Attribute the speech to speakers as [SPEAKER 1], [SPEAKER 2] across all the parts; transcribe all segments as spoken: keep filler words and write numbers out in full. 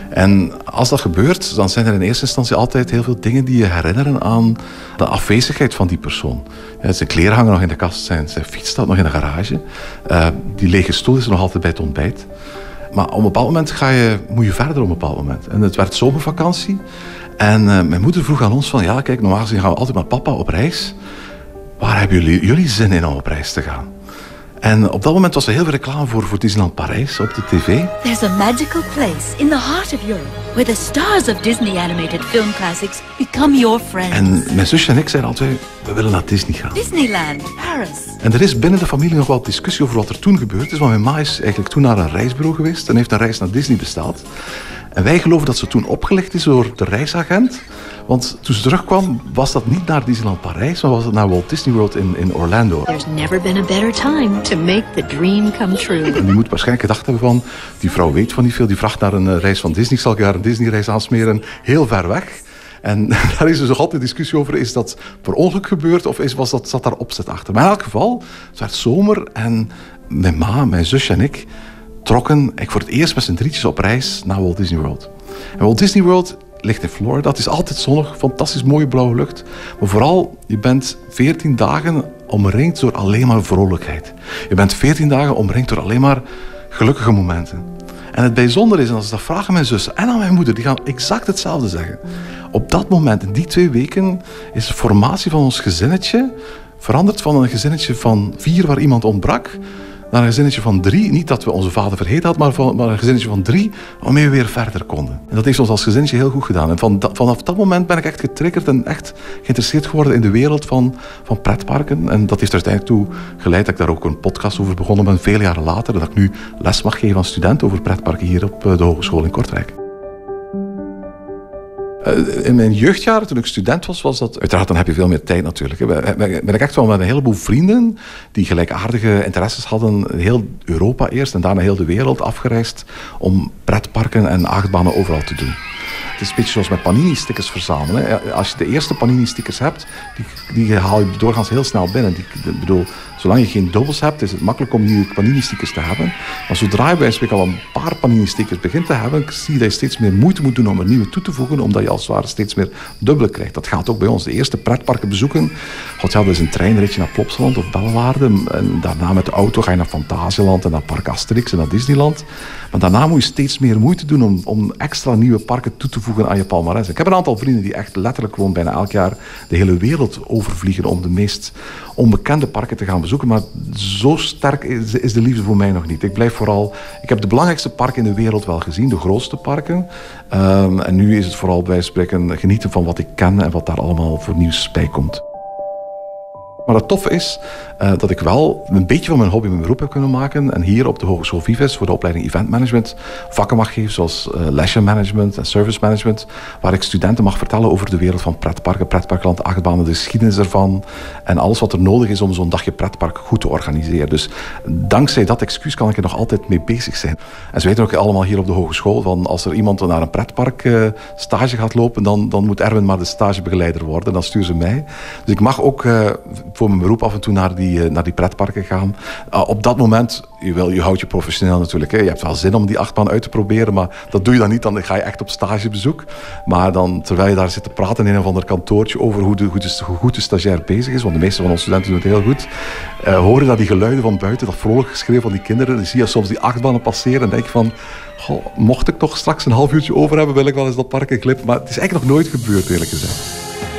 [SPEAKER 1] En als dat gebeurt, dan zijn er in eerste instantie altijd heel veel dingen die je herinneren aan de afwezigheid van die persoon. Ja, zijn kleren hangen nog in de kast, zijn, zijn fiets staat nog in de garage. Uh, die lege stoel is er nog altijd bij het ontbijt. Maar op een bepaald moment ga je, moet je verder op een bepaald moment. En het werd zomervakantie. En uh, mijn moeder vroeg aan ons van, ja kijk, normaal gezien gaan we altijd met papa op reis. Waar hebben jullie, jullie zin in om op reis te gaan? En op dat moment was er heel veel reclame voor, voor Disneyland Parijs op de tv.
[SPEAKER 2] There's a magical place in the heart of Europe where the stars of Disney animated film classics become your friends.
[SPEAKER 1] En mijn zusje en ik zeiden altijd, we willen naar Disney gaan.
[SPEAKER 2] Disneyland, Paris.
[SPEAKER 1] En er is binnen de familie nog wel discussie over wat er toen gebeurd is. Want mijn ma is eigenlijk toen naar een reisbureau geweest en heeft een reis naar Disney besteld. En wij geloven dat ze toen opgelegd is door de reisagent. Want toen ze terugkwam, was dat niet naar Disneyland Parijs, maar was het naar Walt Disney World in, in Orlando.
[SPEAKER 2] There's never been a better time to make the dream come true.
[SPEAKER 1] En die moet waarschijnlijk gedacht hebben van, die vrouw weet van niet veel, die vraagt naar een uh, reis van Disney, zal ik haar een Disney-reis aansmeren, heel ver weg. En daar is dus nog altijd discussie over, is dat per ongeluk gebeurd of is, was dat, zat daar opzet achter? Maar in elk geval, het werd zomer en mijn ma, mijn zusje en ik trokken ik voor het eerst met z'n drietjes op reis naar Walt Disney World. En Walt Disney World ligt in Florida. Het is altijd zonnig, fantastisch mooie blauwe lucht. Maar vooral, je bent veertien dagen omringd door alleen maar vrolijkheid. Je bent veertien dagen omringd door alleen maar gelukkige momenten. En het bijzondere is, en als ik dat vraag aan mijn zus en aan mijn moeder, die gaan exact hetzelfde zeggen. Op dat moment, in die twee weken, is de formatie van ons gezinnetje veranderd van een gezinnetje van vier waar iemand ontbrak, naar een gezinnetje van drie. Niet dat we onze vader vergeten hadden, maar, van, maar een gezinnetje van drie, waarmee we weer verder konden. En dat heeft ons als gezinnetje heel goed gedaan. En van dat, vanaf dat moment ben ik echt getriggerd en echt geïnteresseerd geworden in de wereld van, van pretparken. En dat heeft er uiteindelijk toe geleid dat ik daar ook een podcast over begonnen ben, vele jaren later. Dat ik nu les mag geven aan studenten over pretparken hier op de Hogeschool in Kortrijk. In mijn jeugdjaren, toen ik student was, was dat... Uiteraard, dan heb je veel meer tijd natuurlijk. Ben ik echt wel met een heleboel vrienden die gelijkaardige interesses hadden, heel Europa eerst en daarna heel de wereld afgereisd om pretparken en achtbanen overal te doen. Het is een beetje zoals met Panini-stickers verzamelen. Hè. Als je de eerste Panini-stickers hebt, die, die haal je doorgaans heel snel binnen. Die, ik bedoel, zolang je geen dubbels hebt, is het makkelijk om nieuwe Panini-stickers te hebben. Maar zodra je bij een spreken al een paar Panini-stickers begint te hebben, zie je dat je steeds meer moeite moet doen om er nieuwe toe te voegen, omdat je als het ware steeds meer dubbele krijgt. Dat gaat ook bij ons. De eerste pretparken bezoeken, God, ja, dat is een treinritje naar Plopsaland of Bellewaarde. En daarna met de auto ga je naar Fantasieland en naar Park Asterix en naar Disneyland. Maar daarna moet je steeds meer moeite doen om, om extra nieuwe parken toe te voegen aan je palmares. Ik heb een aantal vrienden die echt letterlijk gewoon bijna elk jaar de hele wereld overvliegen om de meest onbekende parken te gaan bezoeken. Maar zo sterk is, is de liefde voor mij nog niet. Ik blijf vooral... Ik heb de belangrijkste parken in de wereld wel gezien, de grootste parken. Um, en nu is het vooral bij spreken genieten van wat ik ken en wat daar allemaal voor nieuws bij komt. Maar het toffe is uh, dat ik wel een beetje van mijn hobby mijn beroep heb kunnen maken. En hier op de Hogeschool Vives voor de opleiding Event Management vakken mag geven zoals uh, leisure management en service management. Waar ik studenten mag vertellen over de wereld van pretparken, pretparkland, achtbanen, de geschiedenis ervan. En alles wat er nodig is om zo'n dagje pretpark goed te organiseren. Dus dankzij dat excuus kan ik er nog altijd mee bezig zijn. En ze weten ook allemaal hier op de hogeschool van als er iemand naar een pretpark uh, stage gaat lopen, dan, dan moet Erwin maar de stagebegeleider worden. Dan sturen ze mij. Dus ik mag ook uh, voor mijn beroep af en toe naar die, uh, naar die pretparken gaan. Uh, op dat moment, je, wil, je houdt je professioneel natuurlijk. Hè. Je hebt wel zin om die achtbaan uit te proberen, maar dat doe je dan niet. Dan ga je echt op stagebezoek. Maar dan, terwijl je daar zit te praten in een of ander kantoortje over hoe, de, hoe, de, hoe goed de stagiair bezig is, want de meeste van onze studenten doen het heel goed, uh, horen dat die geluiden van buiten, dat vrolijk geschreeuw van die kinderen, dan zie je soms die achtbanen passeren en denk je van, goh, mocht ik toch straks een half uurtje over hebben, wil ik wel eens dat park in glippen. Maar het is eigenlijk nog nooit gebeurd, eerlijk gezegd.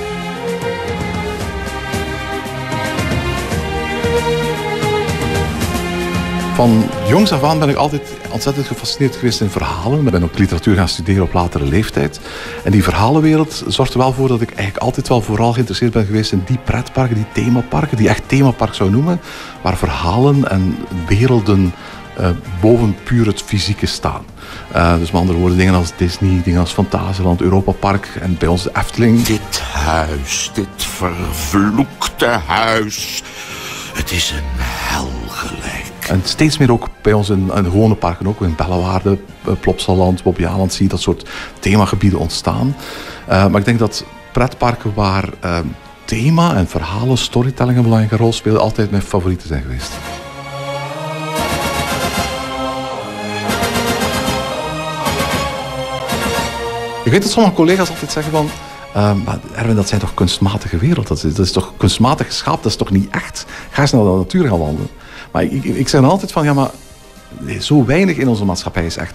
[SPEAKER 1] Van jongs af aan ben ik altijd ontzettend gefascineerd geweest in verhalen. Ik ben ook literatuur gaan studeren op latere leeftijd. En die verhalenwereld zorgt er wel voor dat ik eigenlijk altijd wel vooral geïnteresseerd ben geweest in die pretparken, die themaparken, die echt themapark zou noemen, waar verhalen en werelden uh, boven puur het fysieke staan. Uh, dus met andere woorden, dingen als Disney, dingen als Fantasieland, Europa Park en bij ons de Efteling.
[SPEAKER 3] Dit huis, dit vervloekte huis, het is een hel gelijk.
[SPEAKER 1] En steeds meer ook bij ons in, in gewone parken, ook in Bellewaarde, Plopsaland, Bobbejaanland, zie je dat soort themagebieden ontstaan. Uh, maar ik denk dat pretparken waar uh, thema en verhalen, storytelling een belangrijke rol spelen, altijd mijn favorieten zijn geweest. Ik weet dat sommige collega's altijd zeggen van... Uh, maar Erwin, dat zijn toch kunstmatige wereld? Dat is, dat is toch kunstmatig geschapen? Dat is toch niet echt? Ga eens naar de natuur gaan wandelen. Maar ik, ik, ik zeg dan altijd van... ja, maar zo weinig in onze maatschappij is echt.